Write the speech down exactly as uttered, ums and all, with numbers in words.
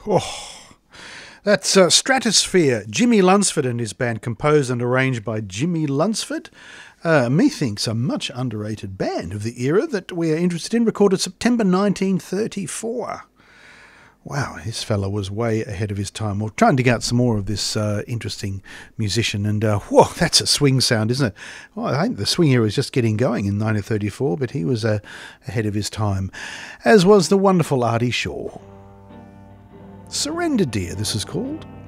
Oh, that's uh, Stratosphere. Jimmy Lunsford and his band, composed and arranged by Jimmy Lunsford. Uh, methinks a much underrated band of the era that we are interested in, recorded September nineteen thirty-four. Wow, this fella was way ahead of his time. We're trying to dig out some more of this uh, interesting musician, and uh, whoa, that's a swing sound, isn't it? Well, I think the swing era was just getting going in nineteen thirty-four, but he was uh, ahead of his time, as was the wonderful Artie Shaw. Surrender Dear, this is called.